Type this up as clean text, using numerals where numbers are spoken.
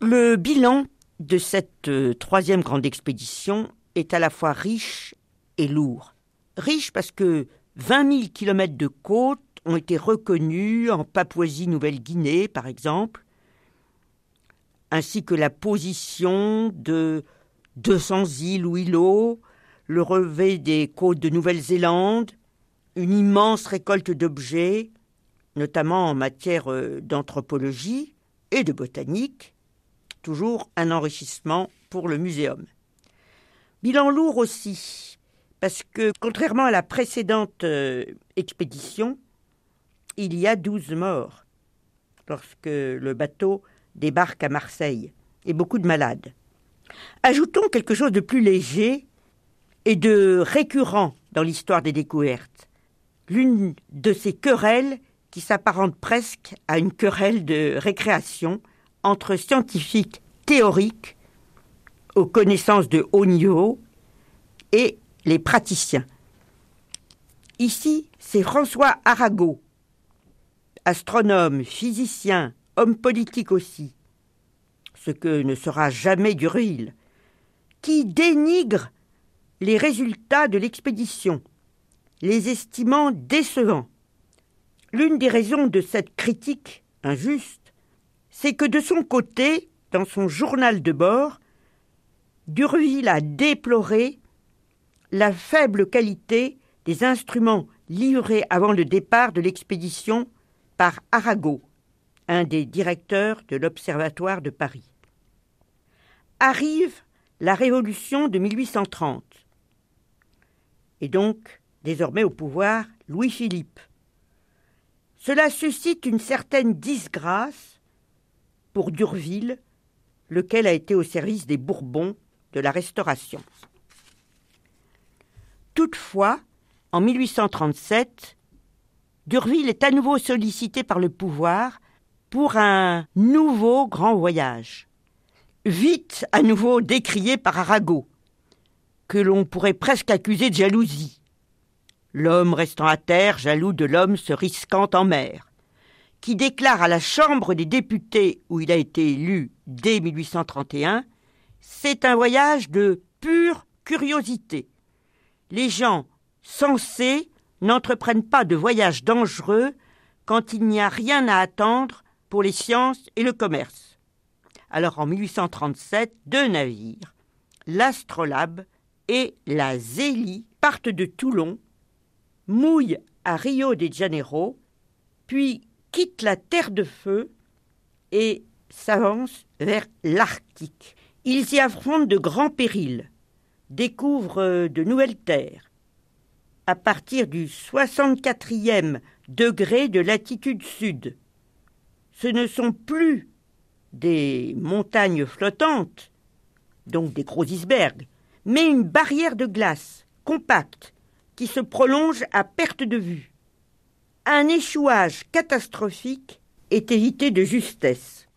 Le bilan de cette troisième grande expédition est à la fois riche et lourd. Riche parce que 20 000 kilomètres de côte ont été reconnus en Papouasie-Nouvelle-Guinée, par exemple, ainsi que la position de 200 îles ou îlots, le relevé des côtes de Nouvelle-Zélande, une immense récolte d'objets, notamment en matière d'anthropologie et de botanique, toujours un enrichissement pour le muséum. Bilan lourd aussi, parce que contrairement à la précédente expédition, il y a 12 morts lorsque le bateau débarque à Marseille et beaucoup de malades. Ajoutons quelque chose de plus léger et de récurrent dans l'histoire des découvertes. L'une de ces querelles qui s'apparente presque à une querelle de récréation entre scientifiques théoriques aux connaissances de haut niveau et les praticiens. Ici, c'est François Arago, astronome, physicien, homme politique aussi, ce que ne sera jamais D'Urville, qui dénigre les résultats de l'expédition, les estimant décevants. L'une des raisons de cette critique injuste, c'est que de son côté, dans son journal de bord, D'Urville a déploré la faible qualité des instruments livrés avant le départ de l'expédition par Arago, un des directeurs de l'Observatoire de Paris. Arrive la Révolution de 1830, et donc désormais au pouvoir Louis-Philippe. Cela suscite une certaine disgrâce pour D'Urville, lequel a été au service des Bourbons de la Restauration. Toutefois, en 1837, D'Urville est à nouveau sollicité par le pouvoir pour un nouveau grand voyage, vite à nouveau décrié par Arago, que l'on pourrait presque accuser de jalousie. L'homme restant à terre, jaloux de l'homme se risquant en mer, qui déclare à la Chambre des députés, où il a été élu dès 1831, c'est un voyage de pure curiosité. Les gens sensés n'entreprennent pas de voyage dangereux quand il n'y a rien à attendre pour les sciences et le commerce. Alors en 1837, deux navires, l'Astrolabe et la Zélie, partent de Toulon, mouillent à Rio de Janeiro, puis quittent la Terre de Feu et s'avancent vers l'Arctique. Ils y affrontent de grands périls, découvrent de nouvelles terres. À partir du 64e degré de latitude sud, ce ne sont plus des montagnes flottantes, donc des gros icebergs, mais une barrière de glace compacte qui se prolonge à perte de vue. Un échouage catastrophique est évité de justesse.